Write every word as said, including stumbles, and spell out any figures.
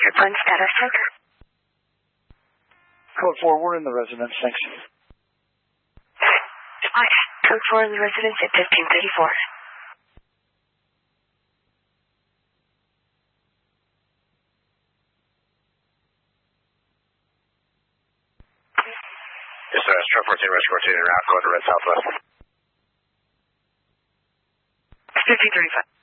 Trip one status check. Code four, we're in the residence, thanks. Spot. Code four in the residence at fifteen thirty-four. Yes, sir. Trip fourteen, rescue rotating around, going to red southwest. fifteen thirty-five.